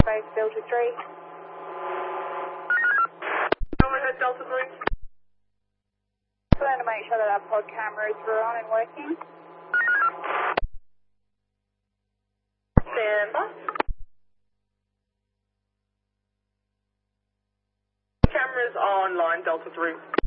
base Delta 3. Overhead Delta 3. Just want to make sure that our pod cameras were on and working. Stand by. Cameras are online, Delta 3.